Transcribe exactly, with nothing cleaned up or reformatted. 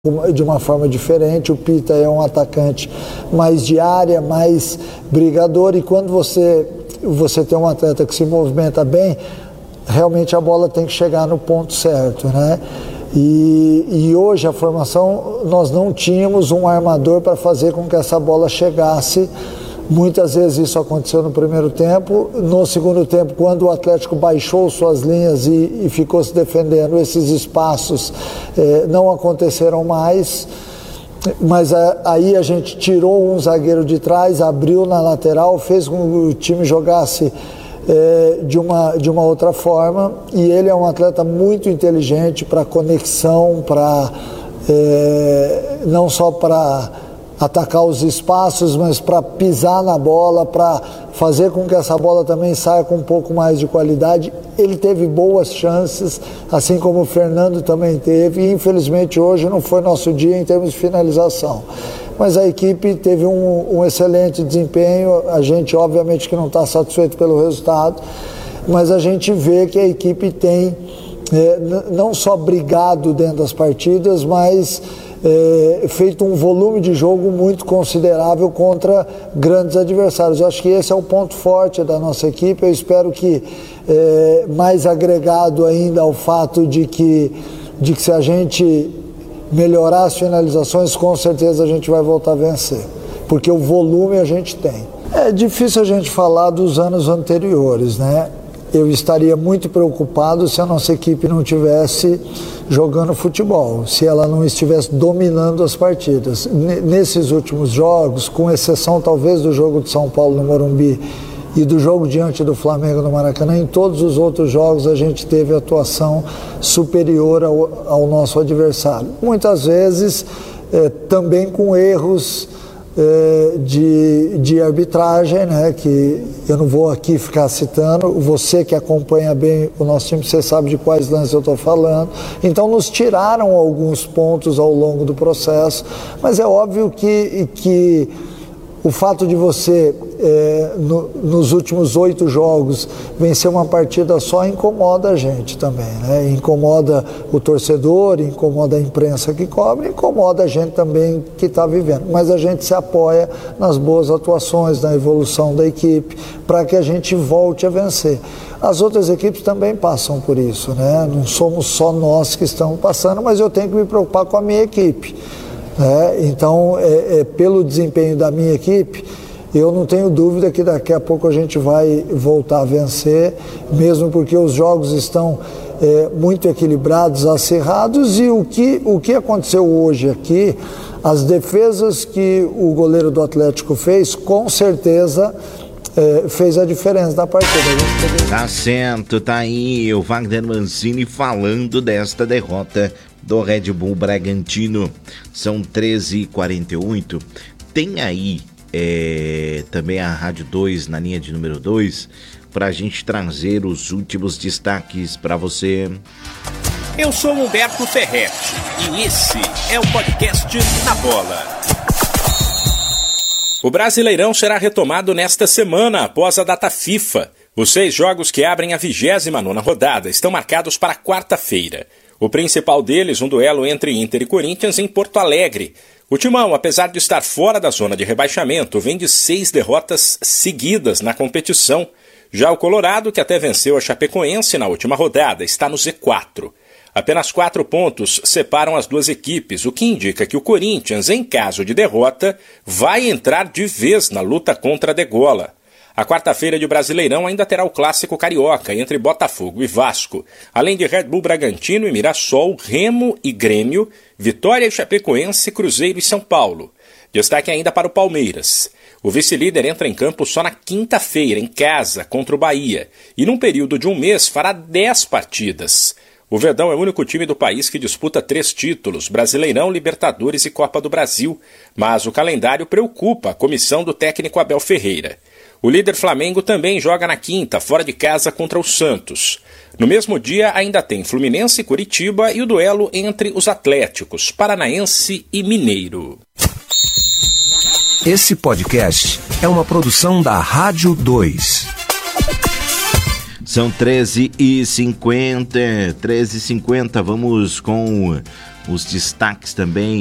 de uma forma diferente. O Pita é um atacante mais de área, mais brigador, e quando você, você tem um atleta que se movimenta bem, realmente a bola tem que chegar no ponto certo, né? E, e hoje a formação, nós não tínhamos um armador para fazer com que essa bola chegasse. Muitas vezes isso aconteceu no primeiro tempo. No segundo tempo, quando o Atlético baixou suas linhas e, e ficou se defendendo, esses espaços eh, não aconteceram mais. Mas a, aí a gente tirou um zagueiro de trás, abriu na lateral, fez com que o time jogasse eh, de, uma, de uma outra forma. E ele é um atleta muito inteligente para conexão, para eh, não só para atacar os espaços, mas para pisar na bola, para fazer com que essa bola também saia com um pouco mais de qualidade. Ele teve boas chances, assim como o Fernando também teve, e infelizmente hoje não foi nosso dia em termos de finalização. Mas a equipe teve um, um excelente desempenho. A gente obviamente que não está satisfeito pelo resultado, mas a gente vê que a equipe tem é, não só brigado dentro das partidas, mas É, feito um volume de jogo muito considerável contra grandes adversários. Eu acho que esse é o ponto forte da nossa equipe. Eu espero que, é, mais agregado ainda ao fato de que, de que se a gente melhorar as finalizações, com certeza a gente vai voltar a vencer, porque o volume a gente tem. É difícil a gente falar dos anos anteriores, né? Eu estaria muito preocupado se a nossa equipe não tivesse jogando futebol, se ela não estivesse dominando as partidas. Nesses últimos jogos, com exceção talvez do jogo de São Paulo no Morumbi e do jogo diante do Flamengo no Maracanã, em todos os outros jogos a gente teve atuação superior ao, ao nosso adversário. Muitas vezes é, também com erros É, de, de arbitragem, né, que eu não vou aqui ficar citando. Você que acompanha bem o nosso time, você sabe de quais lances eu estou falando. Então nos tiraram alguns pontos ao longo do processo, mas é óbvio que, que o fato de você, é, no, nos últimos oito jogos, vencer uma partida só incomoda a gente também, né? Incomoda o torcedor, incomoda a imprensa que cobre, incomoda a gente também que está vivendo. Mas a gente se apoia nas boas atuações, na evolução da equipe, para que a gente volte a vencer. As outras equipes também passam por isso, né? Não somos só nós que estamos passando, mas eu tenho que me preocupar com a minha equipe. É, então, é, é, pelo desempenho da minha equipe, eu não tenho dúvida que daqui a pouco a gente vai voltar a vencer, mesmo porque os jogos estão é, muito equilibrados, acirrados, e o que, o que aconteceu hoje aqui, as defesas que o goleiro do Atlético fez, com certeza é, fez a diferença da partida. Poder... Tá certo, tá aí o Wagner Mancini falando desta derrota do Red Bull Bragantino. São treze e quarenta e oito. Tem aí é, também a Rádio dois na linha de número dois para a gente trazer os últimos destaques para você. Eu sou Humberto Ferretti e esse é o podcast Na Bola. O Brasileirão será retomado nesta semana após a data FIFA. Os seis jogos que abrem a vigésima nona rodada estão marcados para quarta-feira. O principal deles, um duelo entre Inter e Corinthians em Porto Alegre. O Timão, apesar de estar fora da zona de rebaixamento, vem de seis derrotas seguidas na competição. Já o Colorado, que até venceu a Chapecoense na última rodada, está no Z quatro. Apenas quatro pontos separam as duas equipes, o que indica que o Corinthians, em caso de derrota, vai entrar de vez na luta contra a degola. A quarta-feira de Brasileirão ainda terá o clássico carioca entre Botafogo e Vasco, além de Red Bull Bragantino e Mirassol, Remo e Grêmio, Vitória e Chapecoense, Cruzeiro e São Paulo. Destaque ainda para o Palmeiras. O vice-líder entra em campo só na quinta-feira, em casa, contra o Bahia, e num período de um mês fará dez partidas. O Verdão é o único time do país que disputa três títulos, Brasileirão, Libertadores e Copa do Brasil, mas o calendário preocupa a comissão do técnico Abel Ferreira. O líder Flamengo também joga na quinta, fora de casa, contra o Santos. No mesmo dia, ainda tem Fluminense e Curitiba e o duelo entre os Atléticos, Paranaense e Mineiro. Esse podcast é uma produção da Rádio dois. São treze e cinquenta, treze e cinquenta, vamos com os destaques também